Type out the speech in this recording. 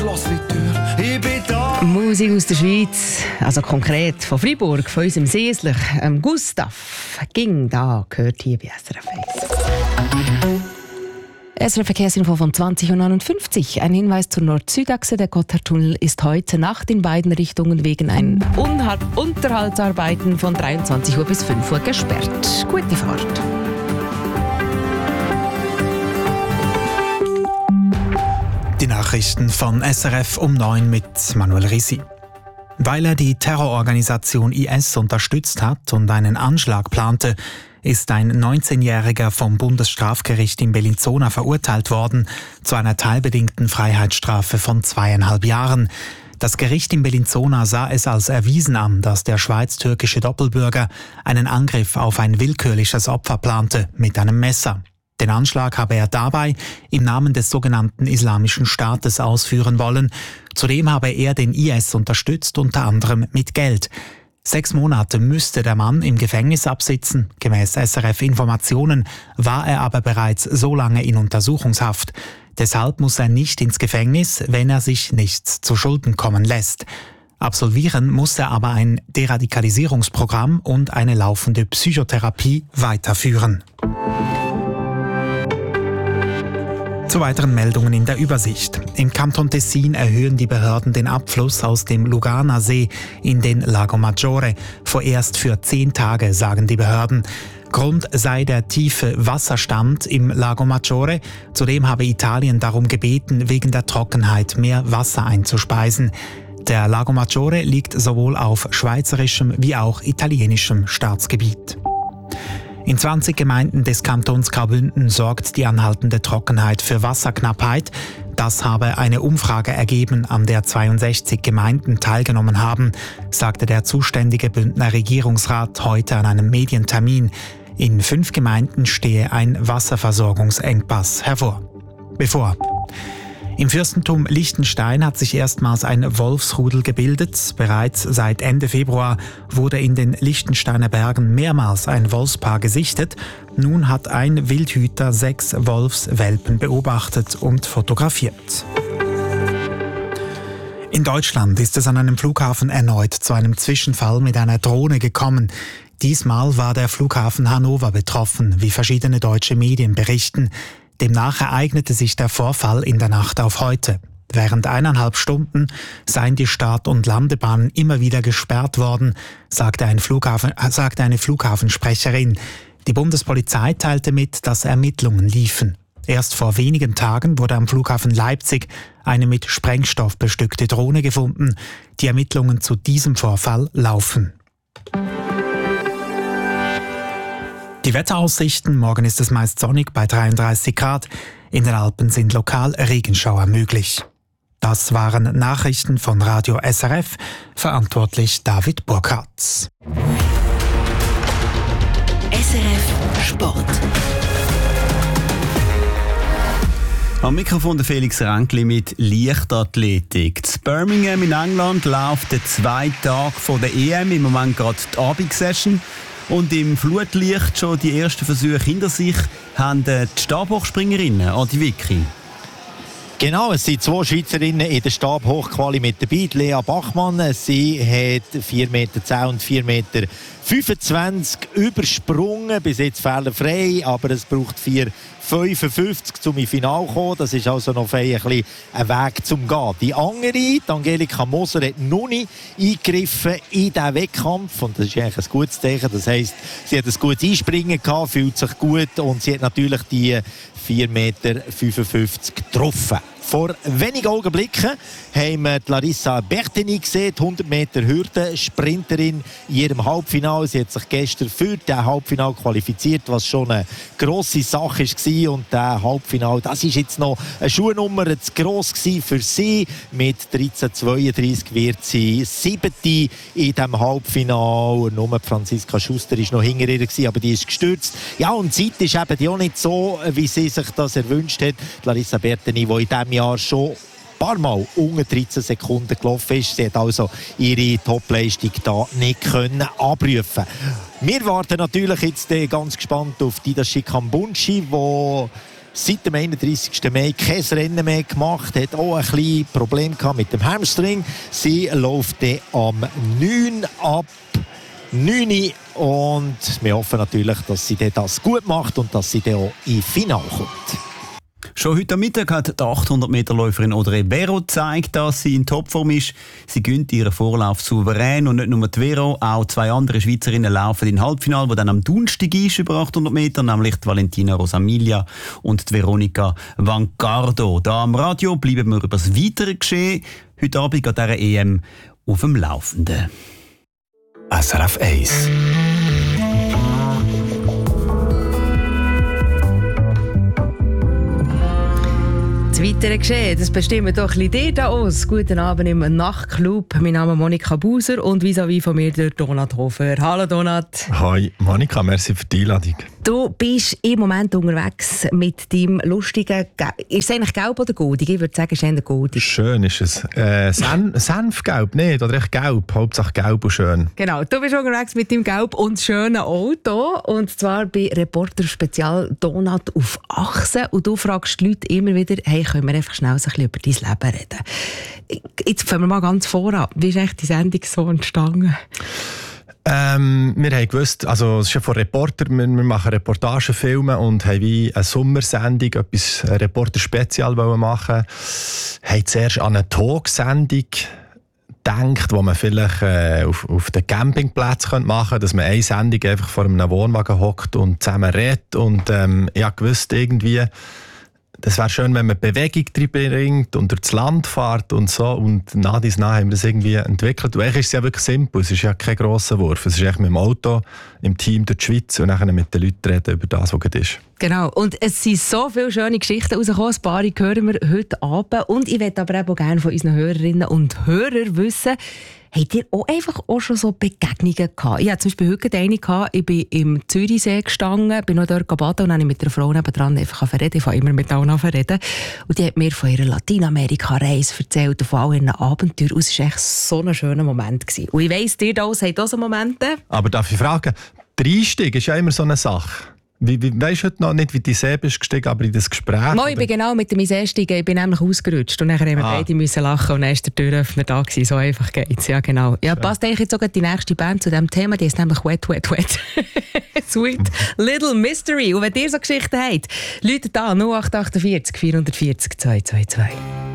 Lass die Tür, ich bin da. Musik aus der Schweiz, also konkret von Freiburg, von unserem Seesler, Gustav. Ging da, gehört hier bei SRF 1. SRF Verkehrsinfo von 20.59 Uhr. Ein Hinweis zur Nord-Süd-Achse. Der Gotthardtunnel ist heute Nacht in beiden Richtungen wegen ein Unterhaltsarbeiten von 23 Uhr bis 5 Uhr gesperrt. Gute Fahrt. Die Nachrichten von SRF um 9 mit Manuel Risi. Weil er die Terrororganisation IS unterstützt hat und einen Anschlag plante, ist ein 19-Jähriger vom Bundesstrafgericht in Bellinzona verurteilt worden zu einer teilbedingten Freiheitsstrafe von 2,5 Jahren. Das Gericht in Bellinzona sah es als erwiesen an, dass der schweiz-türkische Doppelbürger einen Angriff auf ein willkürliches Opfer plante mit einem Messer. Den Anschlag habe er dabei im Namen des sogenannten Islamischen Staates ausführen wollen. Zudem habe er den IS unterstützt, unter anderem mit Geld. 6 Monate müsste der Mann im Gefängnis absitzen. Gemäß SRF-Informationen war er aber bereits so lange in Untersuchungshaft. Deshalb muss er nicht ins Gefängnis, wenn er sich nichts zu Schulden kommen lässt. Absolvieren muss er aber ein Deradikalisierungsprogramm und eine laufende Psychotherapie weiterführen. Zu weiteren Meldungen in der Übersicht. Im Kanton Tessin erhöhen die Behörden den Abfluss aus dem Lugana See in den Lago Maggiore. Vorerst für 10 Tage, sagen die Behörden. Grund sei der tiefe Wasserstand im Lago Maggiore. Zudem habe Italien darum gebeten, wegen der Trockenheit mehr Wasser einzuspeisen. Der Lago Maggiore liegt sowohl auf schweizerischem wie auch italienischem Staatsgebiet. In 20 Gemeinden des Kantons Graubünden sorgt die anhaltende Trockenheit für Wasserknappheit. Das habe eine Umfrage ergeben, an der 62 Gemeinden teilgenommen haben, sagte der zuständige Bündner Regierungsrat heute an einem Medientermin. In 5 Gemeinden stehe ein Wasserversorgungsengpass bevor. Im Fürstentum Liechtenstein hat sich erstmals ein Wolfsrudel gebildet. Bereits seit Ende Februar wurde in den Liechtensteiner Bergen mehrmals ein Wolfspaar gesichtet. Nun hat ein Wildhüter 6 Wolfswelpen beobachtet und fotografiert. In Deutschland ist es an einem Flughafen erneut zu einem Zwischenfall mit einer Drohne gekommen. Diesmal war der Flughafen Hannover betroffen, wie verschiedene deutsche Medien berichten. Demnach ereignete sich der Vorfall in der Nacht auf heute. Während 1,5 Stunden seien die Start- und Landebahnen immer wieder gesperrt worden, sagte eine Flughafensprecherin. Die Bundespolizei teilte mit, dass Ermittlungen liefen. Erst vor wenigen Tagen wurde am Flughafen Leipzig eine mit Sprengstoff bestückte Drohne gefunden. Die Ermittlungen zu diesem Vorfall laufen. Die Wetteraussichten: Morgen ist es meist sonnig bei 33 Grad. In den Alpen sind lokal Regenschauer möglich. Das waren Nachrichten von Radio SRF. Verantwortlich David Burkhardt. SRF Sport. Am Mikrofon der Felix Ränkli mit Leichtathletik. In Birmingham in England läuft der 2. Tag der EM, im Moment gerade die Abendsession. Und im Flutlicht schon die ersten Versuche hinter sich haben die Stabhochspringerinnen Adi Vicky. Genau, es sind 2 Schweizerinnen in der Stabhochquali mit dabei. Lea Bachmann, sie hat 4,10 Meter und 4,25 Meter übersprungen, bis jetzt fehlerfrei, aber es braucht 4,55 um ins Finale zu kommen. Das ist also noch ein Weg zum Gehen. Die andere, Angelika Moser, hat noch nicht eingegriffen in diesen Wettkampf und das ist eigentlich ein gutes Zeichen. Das heisst, sie hat ein gutes Einspringen gehabt, fühlt sich gut und sie hat natürlich die 4,55 Meter getroffen. Vor wenigen Augenblicken haben wir Larissa Bertini gesehen, die 100 Meter Hürden-Sprinterin in ihrem Halbfinale. Sie hat sich gestern für das Halbfinale qualifiziert, was schon eine grosse Sache war. Und das Halbfinale, das ist jetzt noch eine Schuhnummer zu gross für sie. Mit 13,32 wird sie 7. in diesem Halbfinale. Nur Franziska Schuster war noch hinter ihr, aber die ist gestürzt. Ja, und die Zeit ist eben auch nicht so, wie sie sich das erwünscht hat. Larissa Bertini, die in diesem Jahr schon ein paar Mal unter 13 Sekunden gelaufen ist. Sie hat also ihre Topleistung da nicht können abrufen. Wir warten natürlich jetzt ganz gespannt auf Didashi Kambunchi, wo seit dem 31. Mai kein Rennen mehr gemacht, hat auch ein bisschen Problem gehabt mit dem Hamstring. Sie läuft dann am 9 ab 9 und wir hoffen natürlich, dass sie das gut macht und dass sie dann auch ins Finale kommt. Schon heute Mittag hat die 800-Meter-Läuferin Audrey Béraud gezeigt, dass sie in Topform ist. Sie gönnt ihren Vorlauf souverän und nicht nur die Béraud, auch 2 andere Schweizerinnen laufen in Halbfinale, wo dann am Donnerstag ist über 800 Meter, nämlich die Valentina Rosamiglia und die Veronica Vancardo. Da am Radio bleiben wir über das weitere Geschehen heute Abend an dieser EM auf dem Laufenden. SRF 1. Das weitere Geschehen, das bestimmen doch ein bisschen dir da aus. Guten Abend im Nachtclub. Mein Name ist Monika Buser und vis-à-vis von mir der Donat Hofer. Hallo Donat. Hi Monika, merci für die Einladung. Du bist im Moment unterwegs mit deinem lustigen... Ist es eigentlich gelb oder goldig? Ich würde sagen, es ist eher goldig. Schön ist es. Senfgelb, nicht? Oder echt gelb? Hauptsache gelb und schön. Genau, du bist unterwegs mit deinem gelb und schönen Auto. Und zwar bei Reporter Spezial Donat auf Achse. Und du fragst die Leute immer wieder, hey, können wir einfach schnell so ein bisschen über dein Leben reden? Jetzt fangen wir mal ganz voran. Wie ist eigentlich die Sendung so entstanden? Wir haben gewusst, also es ist ja von Reporter, wir machen Reportagenfilme und haben wie eine Sommersendung, etwas Reporter-Spezial machen. Haben zuerst an eine Talksendung gedacht, wo man vielleicht auf den Campingplätzen machen könnte, dass man eine Sendung einfach vor einem Wohnwagen hockt und zusammen redet. Und ich habe gewusst, irgendwie, das wäre schön, wenn man Bewegung reinbringt und durchs Land fährt und so. Und nach haben wir das irgendwie entwickelt. Und eigentlich ist es ja wirklich simpel. Es ist ja kein grosser Wurf. Es ist echt mit dem Auto, im Team durch die Schweiz und dann mit den Leuten reden über das, was gerade ist. Genau. Und es sind so viele schöne Geschichten rausgekommen. Ein paar hören wir heute Abend. Und ich möchte aber auch gerne von unseren Hörerinnen und Hörern wissen, habt ihr auch einfach schon so Begegnungen gehabt? Ich hatte zum Beispiel heute eine gehabt, ich bin im Zürichsee gestanden, bin noch dort baden und dann habe ich mit einer Frau nebenan einfach reden. Ich fange immer mit allen an reden. Und die hat mir von ihrer Lateinamerika-Reise erzählt und von all ihren Abenteuern. Und es war echt so ein schöner Moment gewesen. Und ich weiss, ihr da habt auch so Momente. Aber darf ich fragen, der Einstieg ist ja immer so eine Sache. Weisst du heute noch nicht, wie du See bist gestiegen, aber in das Gespräch? Ich bin genau mit dem Einstiegen. Ich bin nämlich ausgerutscht und dann haben wir beide müssen lachen und dann war der Türöffner da gewesen. So einfach geht's. Ja, genau. Ja, passt eigentlich jetzt sogar die nächste Band zu diesem Thema. Die ist nämlich Wet, Wet, Wet. Sweet Little Mystery. Und wenn ihr so Geschichten habt, läutet an 0848 440 222.